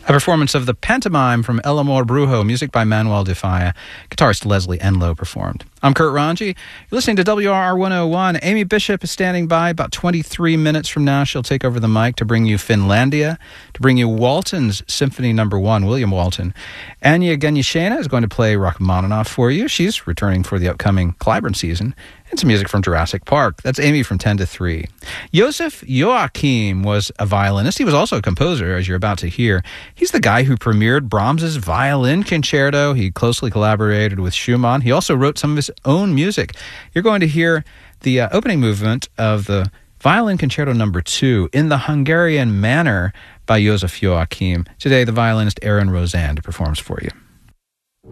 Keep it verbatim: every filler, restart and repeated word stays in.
A performance of the pantomime from El Amor Brujo, music by Manuel de Falla, guitarist Leslie Enlow performed. I'm Kurt Ranji. You're listening to W R R one oh one. Amy Bishop is standing by. About twenty-three minutes from now, she'll take over the mic to bring you Finlandia, to bring you Walton's Symphony Number One, William Walton. Anya Ganyashena is going to play Rachmaninoff for you. She's returning for the upcoming Clyburn season. And some music from Jurassic Park. That's Amy from ten to three. Josef Joachim was a violinist. He was also a composer, as you're about to hear. He's the guy who premiered Brahms's Violin Concerto. He closely collaborated with Schumann. He also wrote some of his own music. You're going to hear the uh, opening movement of the Violin Concerto Number Two in the Hungarian manner by Josef Joachim. Today, the violinist Aaron Rozand performs for you.